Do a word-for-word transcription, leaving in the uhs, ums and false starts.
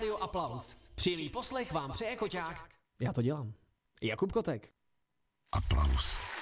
Rádio Aplaus. Příjemný poslech vám přeje Koťák. Já to dělám. Jakub Kotek. Aplaus.